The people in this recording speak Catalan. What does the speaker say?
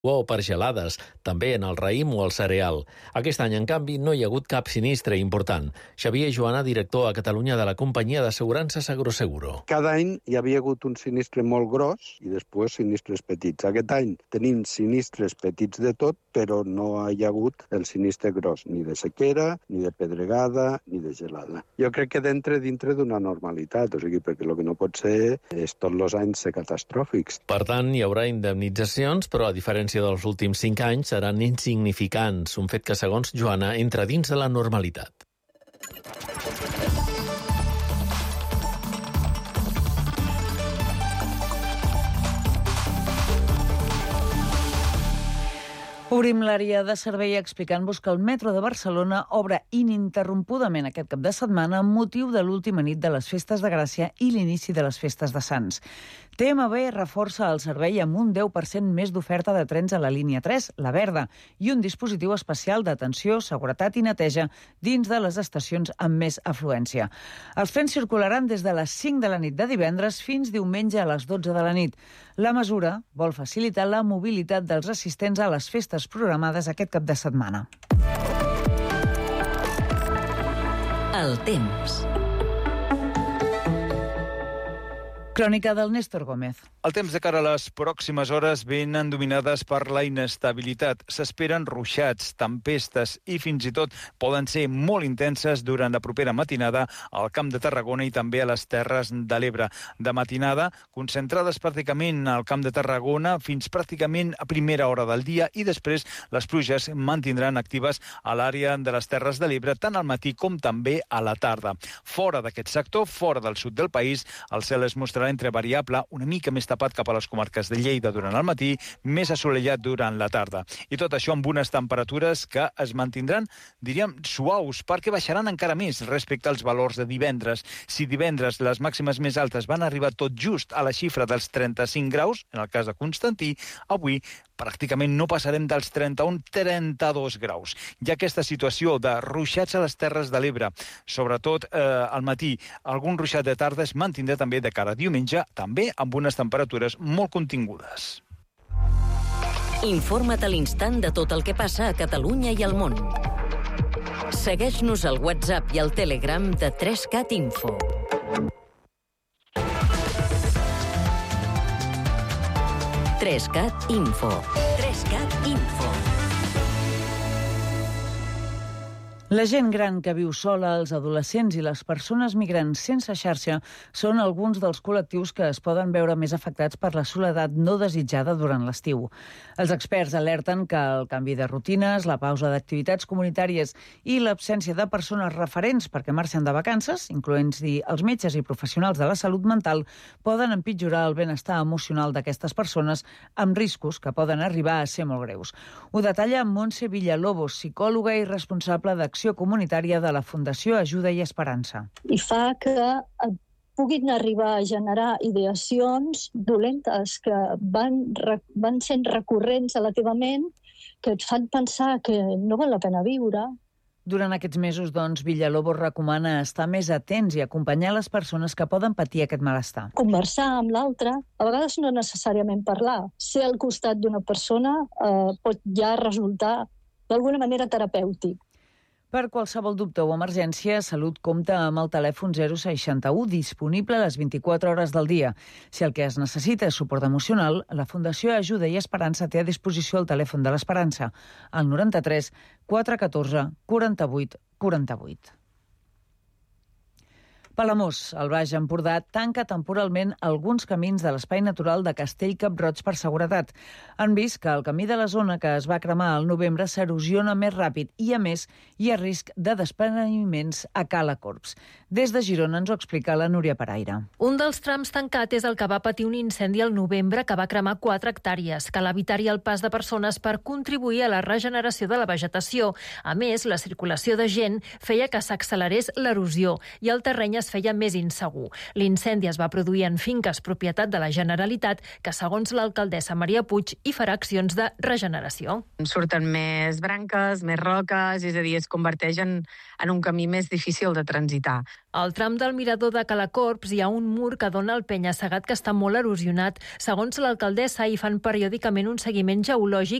o per gelades, també en el raïm o el cereal. Aquest any, en canvi, no hi ha hagut cap sinistre important. Xavier Joana, director a Catalunya de la companyia d'assegurances Agroseguro. Cada any hi havia hagut un sinistre molt gros i després sinistres petits. Aquest any tenim sinistres petits de tot, però no hi ha hagut el sinistre gros, ni de sequera, ni de pedregada, ni de gelada. Jo crec que dintre d'una normalitat, o sigui, perquè el que no pot ser és tots els anys ser catastròfics. Per tant, hi haurà indemnitzacions, però a diferència dels últims 5 anys seran insignificants, un fet que, segons Joana, entra dins de la normalitat. Obrim l'àrea de servei explicant-vos que el metro de Barcelona obre ininterrompudament aquest cap de setmana amb motiu de l'última nit de les festes de Gràcia i l'inici de les festes de Sants. TMB reforça el servei amb un 10% més d'oferta de trens a la línia 3, la verda, i un dispositiu especial d'atenció, seguretat i neteja dins de les estacions amb més afluència. Els trens circularan des de les 5 de la nit de divendres fins diumenge a les 12 de la nit. La mesura vol facilitar la mobilitat dels assistents a les festes programades aquest cap de setmana. El temps. Crònica del Néstor Gómez. El temps de cara a les pròximes hores venen dominades per la inestabilitat. S'esperen ruixats, tempestes i fins i tot poden ser molt intenses durant la propera matinada al Camp de Tarragona i també a les Terres de l'Ebre. De matinada, concentrades pràcticament al Camp de Tarragona fins pràcticament a primera hora del dia i després les pluges mantindran actives a l'àrea de les Terres de l'Ebre tant al matí com també a la tarda. Fora d'aquest sector, fora del sud del país, el cel es mostrarà entre variable, una mica més tapat cap a les comarques de Lleida durant el matí, més assolellat durant la tarda. I tot això amb unes temperatures que es mantindran, diríem, suaus, perquè baixaran encara més respecte als valors de divendres. Si divendres les màximes més altes van arribar tot just a la xifra dels 35 graus, en el cas de Constantí, avui pràcticament no passarem dels 31-32 graus. Hi ha aquesta situació de ruixats a les Terres de l'Ebre, sobretot al matí. Algun ruixat de tarda es mantindrà també de cara a diumenge, també amb unes temperatures molt contingudes. Informa't a l'instant de tot el que passa a Catalunya i al món. Segueix-nos al WhatsApp i al Telegram de 3CAT Info. 3CAT Info. 3CAT Info. La gent gran que viu sola, els adolescents i les persones migrants sense xarxa són alguns dels col·lectius que es poden veure més afectats per la soledat no desitjada durant l'estiu. Els experts alerten que el canvi de rutines, la pausa d'activitats comunitàries i l'absència de persones referents perquè marxen de vacances, incloents-hi els metges i professionals de la salut mental, poden empitjorar el benestar emocional d'aquestes persones amb riscos que poden arribar a ser molt greus. Ho detalla Montse Villalobos, psicòloga i responsable d'acció comunitària de la Fundació Ajuda i Esperança. I fa que puguin arribar a generar ideacions dolentes que van sent recurrents a la teva ment, que et fan pensar que no val la pena viure. Durant aquests mesos, doncs, Villalobos recomana estar més atents i acompanyar les persones que poden patir aquest malestar. Conversar amb l'altre, a vegades no necessàriament parlar. Ser al costat d'una persona pot ja resultar d'alguna manera terapèutic. Per qualsevol dubte o emergència, Salut compta amb el telèfon 061 disponible a les 24 hores del dia. Si el que es necessita és suport emocional, la Fundació Ajuda i Esperança té a disposició el telèfon de l'Esperança, el 93 414 48 48. Palamós, al Baix Empordà, tanca temporalment alguns camins de l'espai natural de Castell-Cap-roig per seguretat. Han vist que el camí de la zona que es va cremar al novembre s'erosiona més ràpid i, a més, hi ha risc de despenediments a Cala Corbs. Des de Girona ens ho explica la Núria Paraire. Un dels trams tancat és el que va patir un incendi al novembre que va cremar 4 hectàrees. Cal evitar-hi el pas de persones per contribuir a la regeneració de la vegetació. A més, la circulació de gent feia que s'accelerés l'erosió i el terreny es feia més insegur. L'incendi es va produir en finques propietat de la Generalitat, que segons l'alcaldessa Maria Puig hi farà accions de regeneració. Surten més branques, més roques, és a dir, es converteix en un camí més difícil de transitar. Al tram del mirador de Calacorps hi ha un mur que dona al penya-segat que està molt erosionat. Segons l'alcaldessa, hi fan periòdicament un seguiment geològic